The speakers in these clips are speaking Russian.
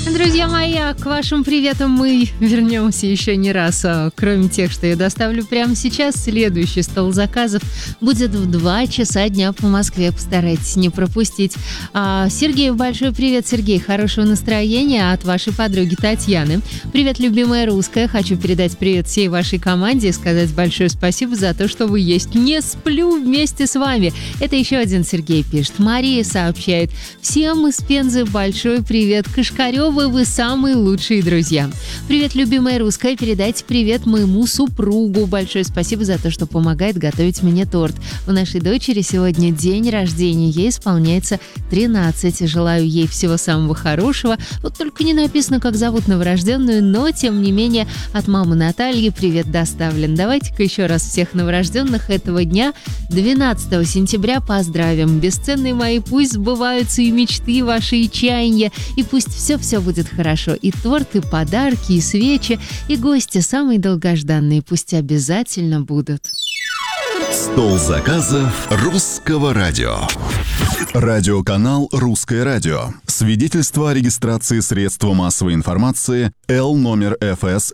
Друзья мои, к вашим приветам мы вернемся еще не раз. Кроме тех, что я доставлю прямо сейчас, следующий стол заказов будет в 2 часа дня по Москве. Постарайтесь не пропустить. Сергею большой привет, Сергей. Хорошего настроения от вашей подруги Татьяны. Привет, любимая русская. Хочу передать привет всей вашей команде и сказать большое спасибо за то, что вы есть. Не сплю вместе с вами. Это еще один Сергей пишет. Мария сообщает. Всем из Пензы большой привет. Кашкарёвы, вы самые лучшие друзья. Привет, любимая русская. Передайте привет моему супругу. Большое спасибо за то, что помогает готовить мне торт. У нашей дочери сегодня день рождения. Ей исполняется 13. Желаю ей всего самого хорошего. Вот только не написано, как зовут новорожденную, но, тем не менее, от мамы Натальи привет доставлен. Давайте-ка еще раз всех новорожденных этого дня, 12 сентября, поздравим. Бесценные мои, пусть сбываются и мечты ваши, и чаяния, и пусть все будет хорошо. И торт, и подарки, и свечи, и гости самые долгожданные пусть обязательно будут. Стол заказов Русского радио. Радиоканал «Русское радио». Свидетельство о регистрации средства массовой информации Л номер ФС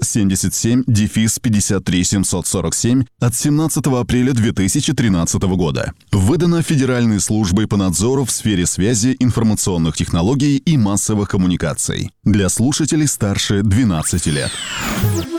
77-53747 от 17 апреля 2013 года. Выдано Федеральной службой по надзору в сфере связи, информационных технологий и массовых коммуникаций. Для слушателей старше 12 лет.